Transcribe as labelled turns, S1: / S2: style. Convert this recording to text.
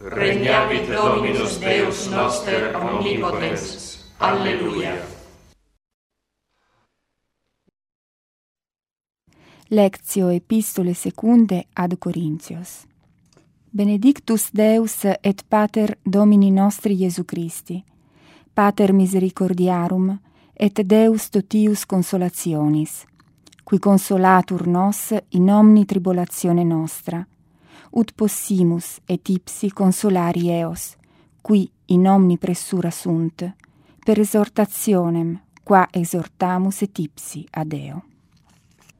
S1: Regnavit Dominus Deus noster omnipotens. Alleluia.
S2: Lectio Epistole secunde ad Corinthios. Benedictus Deus et Pater Domini nostri Iesu Christi, Pater misericordiarum et Deus totius consolationis, qui consolatur nos in omni tribulatione nostra, ut possimus et ipsi consolari eos, qui in omni pressura sunt, per exhortationem qua exhortamus et ipsi ad Deo.